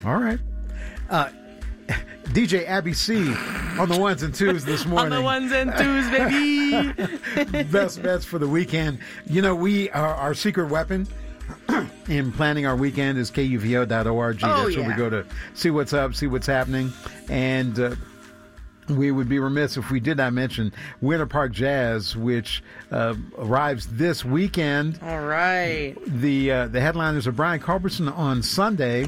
All right. DJ Abby C on the ones and twos this morning. On the ones and twos, baby. Best bets for the weekend. You know, our secret weapon in planning our weekend is KUVO.org. That's where we go to see what's up, see what's happening. And we would be remiss if we did not mention Winter Park Jazz, which arrives this weekend. All right. The headliners are Brian Culbertson on Sunday,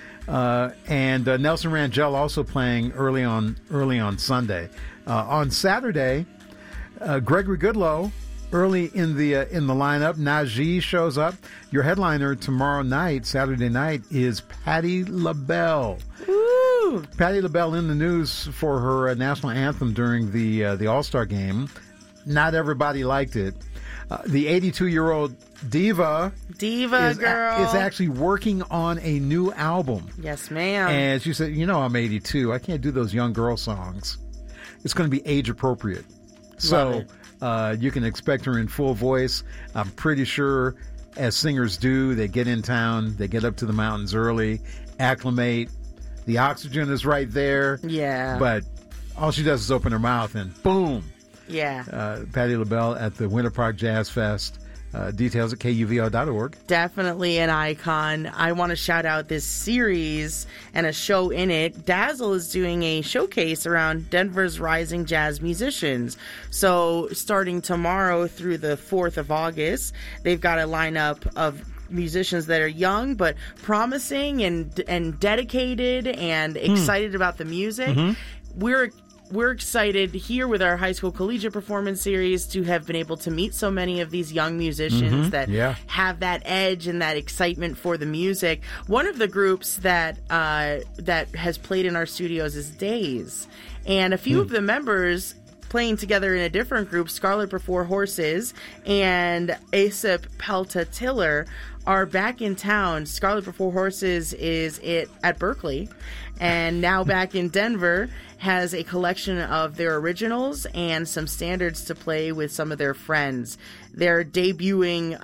and Nelson Rangel also playing early on Sunday. On Saturday, Gregory Goodloe early in the lineup. Najee shows up. Your headliner tomorrow night, Saturday night, is Patti LaBelle. Woo! Patti LaBelle in the news for her national anthem during the All-Star game. Not everybody liked it. The 82-year-old diva girl is actually working on a new album. Yes, ma'am. And she said, I'm 82. I can't do those young girl songs. It's going to be age appropriate. So you can expect her in full voice. I'm pretty sure, as singers do, they get in town, they get up to the mountains early, acclimate. The oxygen is right there. Yeah. But all she does is open her mouth and boom. Yeah. Patti LaBelle at the Winter Park Jazz Fest. Details at KUVO.org. Definitely an icon. I want to shout out this series and a show in it. Dazzle is doing a showcase around Denver's rising jazz musicians. So starting tomorrow through the 4th of August, they've got a lineup of musicians that are young but promising and dedicated and excited about the music. Mm-hmm. We're excited here with our high school collegiate performance series to have been able to meet so many of these young musicians that have that edge and that excitement for the music. One of the groups that has played in our studios is Days, and a few of the members playing together in a different group, Scarlet Before Horses and Asap Pelta Tiller, are back in town. Scarlet Before Horses is at Berkeley, and now back in Denver, has a collection of their originals and some standards to play with some of their friends. They're debuting.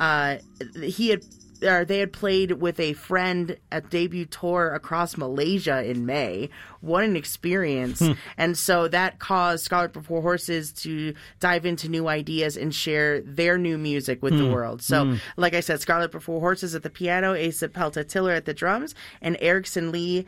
They had played with a friend at debut tour across Malaysia in May. What an experience. And so that caused Scarlet Before Horses to dive into new ideas and share their new music with the world. So, like I said, Scarlet Before Horses at the piano, Asap Pelta Tiller at the drums, and Erickson Lee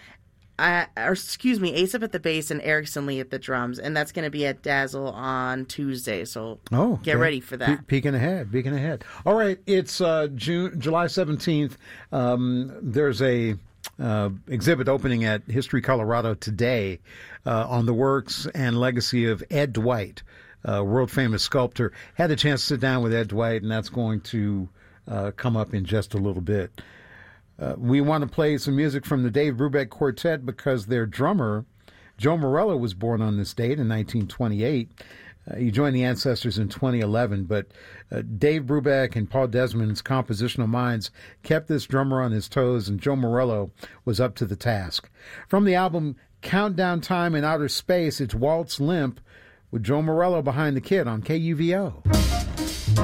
Asap at the bass and Erickson Lee at the drums, and that's going to be at Dazzle on Tuesday. So get ready for that. Peeking ahead. All right, it's July 17th. There's a exhibit opening at History Colorado today on the works and legacy of Ed Dwight, world famous sculptor. Had a chance to sit down with Ed Dwight, and that's going to come up in just a little bit. We want to play some music from the Dave Brubeck Quartet because their drummer, Joe Morello, was born on this date in 1928. He joined the Ancestors in 2011, but Dave Brubeck and Paul Desmond's compositional minds kept this drummer on his toes, and Joe Morello was up to the task. From the album Countdown Time in Outer Space, it's Waltz Limp with Joe Morello behind the kit on KUVO.